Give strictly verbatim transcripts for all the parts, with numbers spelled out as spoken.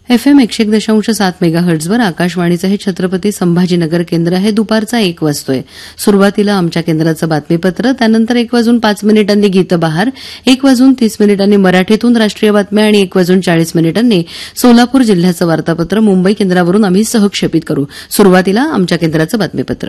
FM एकशे एक दशांश सात मेगाहर्ट्झवर आकाशवाणीचं हे छत्रपती संभाजीनगर केंद्र आहे. दुपारचा एक वाजतोय. सुरुवातीला आमच्या केंद्राचं बातमीपत्र, त्यानंतर एक वाजून पाच मिनिटांनी गीतं बहार, एक वाजून तीस मिनिटांनी मराठीतून राष्ट्रीय बातम्या आणि एक वाजून चाळीस मिनिटांनी सोलापूर जिल्ह्याचं वार्तापत्र मुंबई केंद्रावरून आम्ही सहक्षेपित करू. सुरुवातीला आमच्या केंद्राचं बातमीपत्र.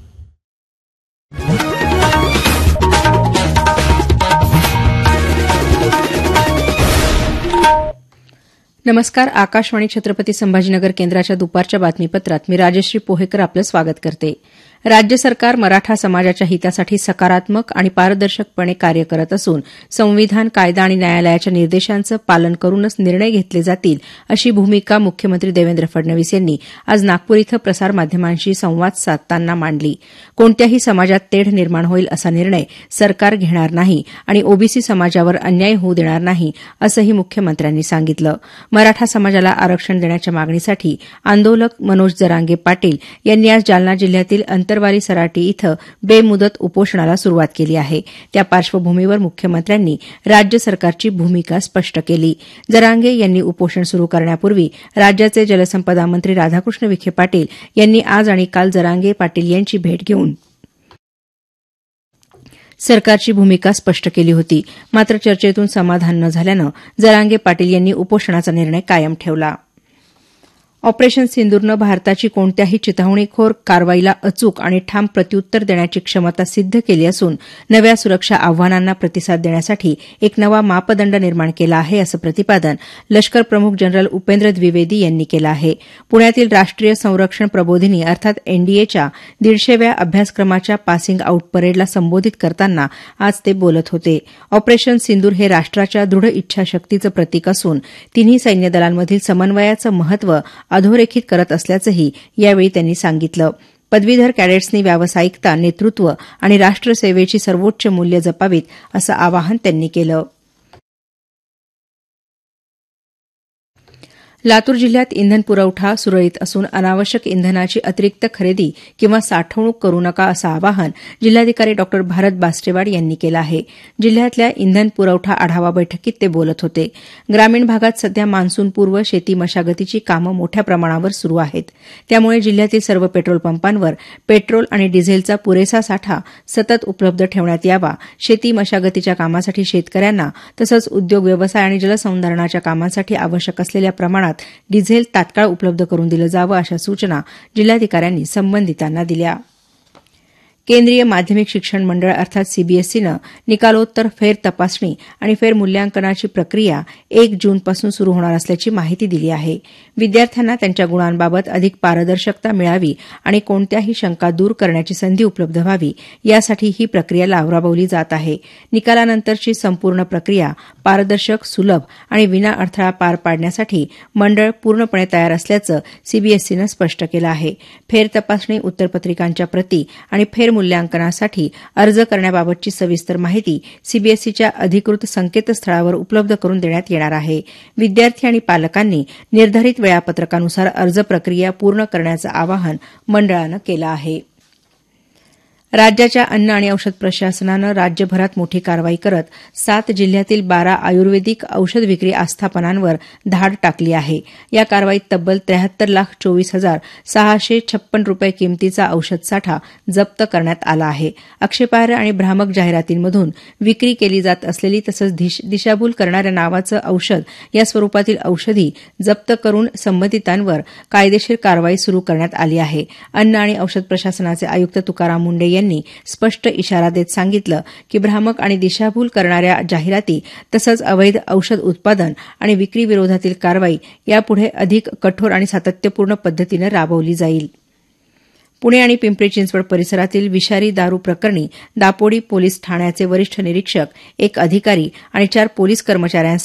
नमस्कार. आकाशवाणी छत्रपती संभाजीनगर केंद्राच्या दुपारच्या बातमीपत्रात मी राजश्री पोहेकर आपलं स्वागत करते. राज्य सरकार मराठा समाजाच्या हितासाठी सकारात्मक आणि पारदर्शकपणे कार्य करत असून संविधान, कायदा आणि न्यायालयाच्या निर्देशांचं पालन करूनच निर्णय घेतले जातील, अशी भूमिका मुख्यमंत्री देवेंद्र फडणवीस यांनी आज नागपूर इथं प्रसारमाध्यमांशी संवाद साधताना मांडली. कोणत्याही समाजात तेढ निर्माण होईल असा निर्णय सरकार घेणार नाही आणि ओबीसी समाजावर अन्याय होऊ देणार नाही, असंही मुख्यमंत्र्यांनी सांगितलं. मराठा समाजाला आरक्षण देण्याच्या मागणीसाठी आंदोलक मनोज जरांगे पाटील यांनी आज जालना जिल्ह्यातील अंतरवाली सराटी इथं बेमुदत उपोषणाला सुरुवात केली आहे. त्या पार्श्वभूमीवर मुख्यमंत्र्यांनी राज्य सरकारची भूमिका स्पष्ट केली. जरांगे यांनी उपोषण सुरू करण्यापूर्वी राज्याचे जलसंपदा मंत्री राधाकृष्ण विखे पाटील यांनी आज आणि काल जरांगे पाटील यांची भेट घेऊन सरकारची भूमिका स्पष्ट केली होती. मात्र चर्चेतून समाधान न झाल्यानं जरांगे पाटील यांनी उपोषणाचा निर्णय कायम ठेवला. ऑपरेशन सिंदूरनं भारताची कोणत्याही चिथावणीखोर कारवाईला अचूक आणि ठाम प्रत्युत्तर देण्याची क्षमता सिद्ध केली असून नव्या सुरक्षा आव्हानांना प्रतिसाद देण्यासाठी एक नवा मापदंड निर्माण केला आहे, असं प्रतिपादन लष्कर प्रमुख जनरल उपेंद्र द्विवेदी यांनी केलं आहे. पुण्यातील राष्ट्रीय संरक्षण प्रबोधिनी अर्थात एनडीएच्या दीडशेव्या अभ्यासक्रमाच्या पासिंग आऊट परेडला संबोधित करताना आज ते बोलत होते. ऑपरेशन सिंदूर हे राष्ट्राच्या दृढ इच्छाशक्तीचं प्रतीक असून तिन्ही सैन्य दलांमधील समन्वयाचं महत्व अधोरेखित करत असल्याचंही यावेळी त्यांनी सांगितलं. पदवीधर कॅडेट्सनी व्यावसायिकता, नेतृत्व आणि राष्ट्रसेवेची सर्वोच्च मूल्य जपावीत, असं आवाहन त्यांनी केलं. लातूर जिल्ह्यात इंधन पुरवठा सुरळीत असून अनावश्यक इंधनाची अतिरिक्त खरेदी किंवा साठवणूक करू नका, असं आवाहन जिल्हाधिकारी डॉ भारत बास्टेवाड यांनी केलं आहे. जिल्ह्यातल्या इंधन पुरवठा आढावा बैठकीत ते बोलत होते. ग्रामीण भागात सध्या मान्सूनपूर्व शेती मशागतीची कामं मोठ्या प्रमाणावर सुरू आहेत. त्यामुळे जिल्ह्यातील सर्व पेट्रोल पंपांवर पेट्रोल आणि डिझेलचा पुरेसा साठा सतत उपलब्ध ठेवण्यात यावा. शेती मशागतीच्या कामासाठी शेतकऱ्यांना तसंच उद्योग व्यवसाय आणि जलसंधारणाच्या कामांसाठी आवश्यक असलेल्या प्रमाणात डिझेल तात्काळ उपलब्ध करून दिलं जावं, अशा सूचना जिल्हाधिकाऱ्यांनी संबंधितांना दिल्या. केंद्रीय माध्यमिक शिक्षण मंडळ अर्थात सीबीएसईनं निकालोत्तर फेर तपासणी आणि फेर मूल्यांकनाची प्रक्रिया एक जूनपासून सुरू होणार असल्याची माहिती दिली आहे. विद्यार्थ्यांना त्यांच्या गुणांबाबत अधिक पारदर्शकता मिळावी आणि कोणत्याही शंका दूर करण्याची संधी उपलब्ध व्हावी, यासाठी ही प्रक्रिया राबवली जात आहे. निकालानंतरची संपूर्ण प्रक्रिया पारदर्शक, सुलभ आणि विना अडथळा पार पाडण्यासाठी मंडळ पूर्णपणे तयार असल्याचं सीबीएसईनं स्पष्ट केलं आहे. फेर तपासणी उत्तरपत्रिकांच्या प्रती आणि फेर मूल्यांकनासाठी अर्ज करण्याबाबतची सविस्तर माहिती सीबीएसईच्या अधिकृत संकेतस्थळावर उपलब्ध करून देण्यात येणार आहे. विद्यार्थी आणि पालकांनी निर्धारित वेळापत्रकानुसार अर्ज प्रक्रिया पूर्ण करण्याचं आवाहन मंडळानं केलं आहे. राज्याच्या अन्न आणि औषध प्रशासनानं राज्यभरात मोठी कारवाई करत सात जिल्ह्यातील बारा आयुर्वेदिक औषध विक्री आस्थापनांवर धाड टाकली आहे. या कारवाईत तब्बल त्र्याहत्तर लाख चोवीस हजार सहाशे छप्पन रुपये किमतीचा औषध साठा जप्त करण्यात आला आहे. आक्षेपार्ह आणि भ्रामक जाहिरातींमधून विक्री केली जात असलेली तसंच दिशाभूल करणाऱ्या नावाचं औषध या स्वरूपातील औषधी जप्त करून संबंधितांवर कायदेशीर कारवाई सुरू करण्यात आली आहे. अन्न आणि औषध प्रशासनाचे आयुक्त तुकाराम मुंडे यांनी स्पष्ट इशारा देत सांगितलं की भ्रामक आणि दिशाभूल करणाऱ्या जाहिराती तसंच अवैध औषध उत्पादन आणि विक्री विरोधातील कारवाई यापुढे अधिक कठोर आणि सातत्यपूर्ण पद्धतीनं राबवली जाईल. पुणे आणि पिंपरी चिंचवड परिसरातील विषारी दारू प्रकरणी दापोडी पोलीस ठाण्याचे वरिष्ठ निरीक्षक, एक अधिकारी आणि चार पोलीस कर्मचाऱ्यांसह